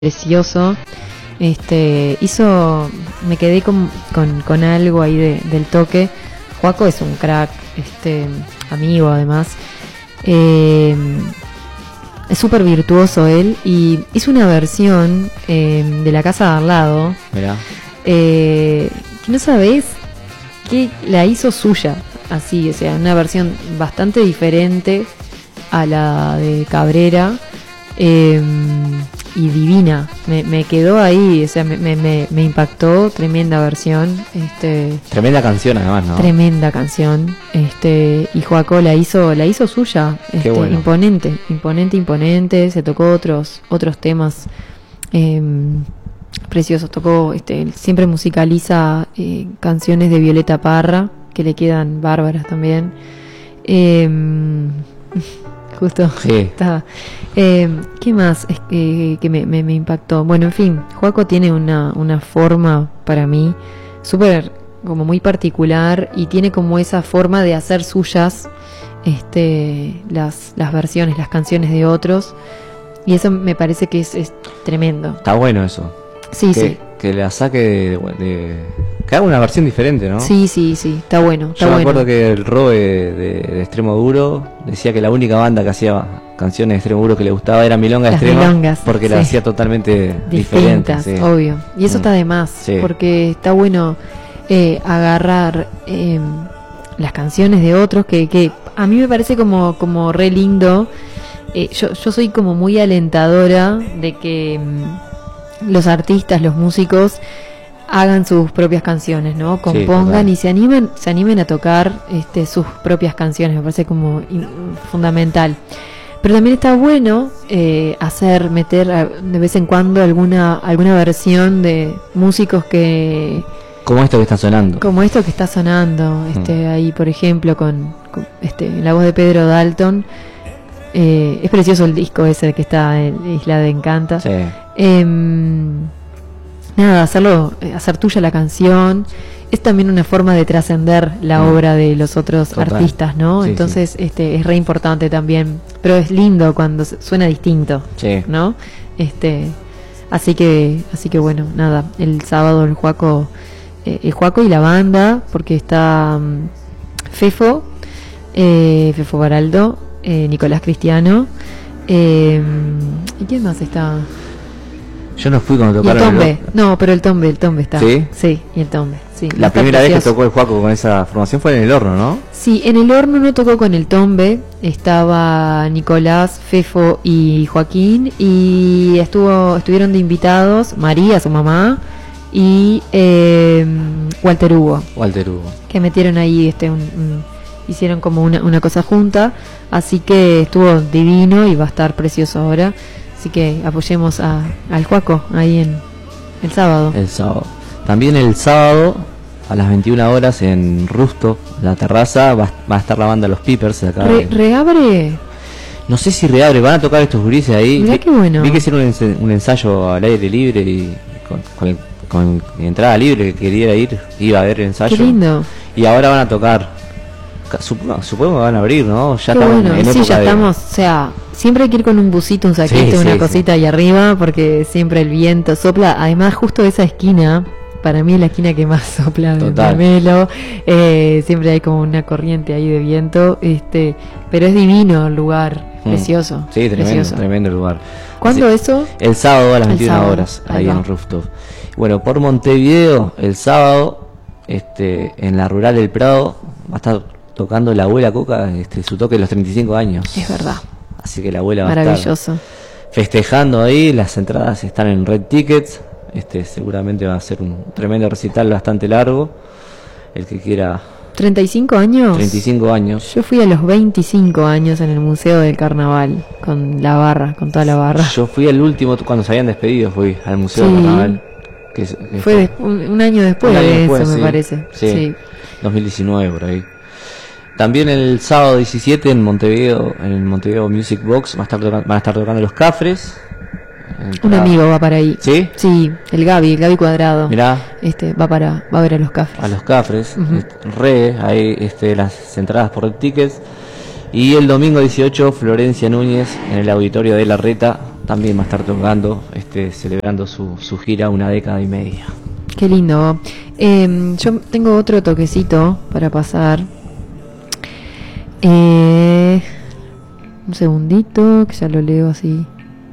precioso. Me quedé con algo ahí del toque. Joaco es un crack, amigo además. Es súper virtuoso él y hizo una versión de La Casa de al lado. Mirá. Que no sabés que la hizo suya, así, o sea, una versión bastante diferente a la de Cabrera. Y divina, me quedó ahí, o sea, me impactó, tremenda versión, Tremenda canción además, ¿no? tremenda canción, y Joaco la hizo suya, Qué bueno. imponente, se tocó otros temas preciosos, tocó, él siempre musicaliza canciones de Violeta Parra, que le quedan bárbaras también, justo Sí. está. ¿Qué más es que me impactó? Bueno, en fin, Joaco tiene una forma para mí súper como muy particular y tiene como esa forma de hacer suyas las versiones, las canciones de otros, y eso me parece que es tremendo. Está bueno eso. Sí, sí. Que la saque que haga una versión diferente, ¿no? Sí, está bueno. Yo me acuerdo que el Robe de Extremo Duro decía que la única banda que hacía canciones de Extremo Duro que le gustaba era Milonga Las Extrema, milongas, porque sí. la hacía totalmente Distintas, diferente. Sí. obvio. Y eso está de más, Sí. porque está bueno agarrar las canciones de otros, que a mí me parece como re lindo. Yo soy como muy alentadora de que los artistas, los músicos hagan sus propias canciones, ¿no? Compongan y se animen a tocar sus propias canciones. Me parece como fundamental. Pero también está bueno meter de vez en cuando alguna versión de músicos que... Como esto que está sonando. Como esto que está sonando. Ahí, por ejemplo, con la voz de Pedro Dalton. Es precioso el disco ese que está en Isla de Encanta. Sí. Nada, hacer tuya la canción es también una forma de trascender la obra de los otros Total. artistas, ¿no? Sí, Entonces es re importante también, pero es lindo cuando suena distinto, Sí. ¿no? Así que bueno, nada, el sábado el Joaco y la banda, porque está Fefo Baraldo, Nicolás Cristiano, ¿y quién más está? Yo no fui cuando Y el tocaron Tombe, no, pero el Tombe está. ¿Sí? Sí, y el Tombe, sí. La Está primera vez que precioso. tocó el Joaco con esa formación fue en el horno, ¿no? Sí, en el horno no tocó con el Tombe, estaba Nicolás, Fefo y Joaquín, y estuvieron de invitados María, su mamá, y Walter Hugo, que metieron ahí hicieron como una cosa junta, así que estuvo divino y va a estar precioso ahora. Así que apoyemos al Joaco ahí el sábado. El sábado. También el sábado, a las 21 horas, en Rusto, la terraza, va a estar la banda Los Peepers de acá. ¿Reabre? No sé si reabre, van a tocar estos gurises ahí. Mirá qué bueno. Vi que hicieron un ensayo al aire libre y con entrada libre, que quería ir, iba a ver el ensayo. Qué lindo. Y ahora van a tocar. Supongo que van a abrir, ¿no? Ya Qué estamos bueno. en Sí, época ya de... estamos, o sea, siempre hay que ir con un busito, un saquito, Sí, una sí, cosita ahí arriba, porque siempre el viento sopla. Además, justo esa esquina, para mí es la esquina que más sopla de Total. Melo. Siempre hay como una corriente ahí de viento, pero es divino el lugar, precioso. Sí, precioso. tremendo lugar. ¿Cuándo Sí, eso? el sábado a las El 21 sábado, horas, ahí ahí va. en Rooftop. Bueno, por Montevideo, el sábado, en la Rural del Prado, va a estar tocando la abuela Coca, su toque de los 35 años. Es verdad. Así que la abuela va a estar Maravilloso. festejando ahí. Las entradas están en Red Tickets. Seguramente va a ser un tremendo recital bastante largo. El que quiera. ¿35 años? 35 años. Yo fui a los 25 años en el Museo del Carnaval, con toda la barra. Yo fui el último, cuando se habían despedido, fui al Museo Sí. del Carnaval. Que Fue un año después Un año de después, eso, sí. me parece. Sí. 2019 por ahí. También el sábado 17 en el Montevideo Music Box van a estar tocando Los Cafres. Un amigo va para ahí. ¿Sí? Sí, el Gaby Cuadrado. Mirá, Va a ver a Los Cafres. a Los Cafres. Ujú. Ahí las entradas por Red Tickets. Y el domingo 18 Florencia Núñez en el auditorio de La Reta, también va a estar tocando, celebrando su gira 1 década y media. Qué lindo. Yo tengo otro toquecito para pasar. Un segundito, que ya lo leo así.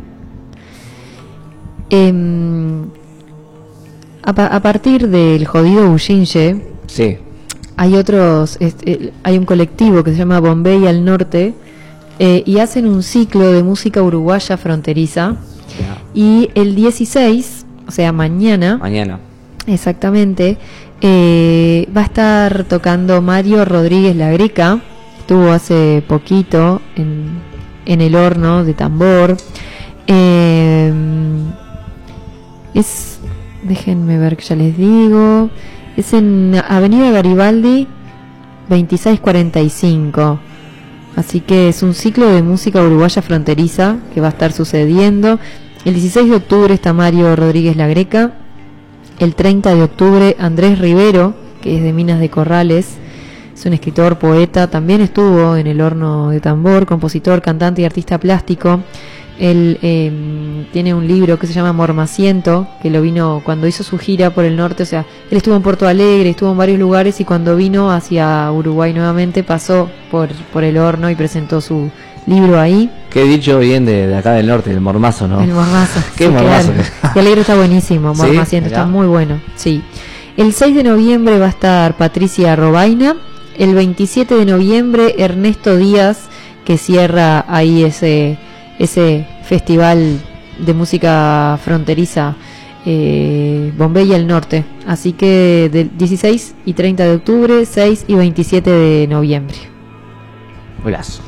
A partir del jodido Ushinche, Sí, hay otros, hay un colectivo que se llama Bombay al Norte, y hacen un ciclo de música uruguaya fronteriza. Y el 16, o sea, mañana, exactamente, va a estar tocando Mario Rodríguez La Greca. Estuvo hace poquito en el horno de tambor. Déjenme ver que ya les digo. Es en Avenida Garibaldi 2645. Así que es un ciclo de música uruguaya fronteriza que va a estar sucediendo. El 16 de octubre está Mario Rodríguez La Greca. El 30 de octubre Andrés Rivero, que es de Minas de Corrales. Es un escritor, poeta. También estuvo en el horno de tambor, compositor, cantante y artista plástico. Él tiene un libro que se llama Mormaciento, que lo vino cuando hizo su gira por el norte. O sea, él estuvo en Porto Alegre, estuvo en varios lugares, y cuando vino hacia Uruguay nuevamente pasó por el horno y presentó su libro ahí. Qué dicho bien de acá del norte, el mormazo, ¿no? El mormazo. Qué sí, mormazo. Claro. Y el libro está buenísimo, Mormaciento, ¿Sí? está muy bueno. Sí. El 6 de noviembre va a estar Patricia Robaina. El 27 de noviembre Ernesto Díaz, que cierra ahí ese festival de música fronteriza, Bombay al Norte. Así que del 16 y 30 de octubre, 6 y 27 de noviembre. Golazo.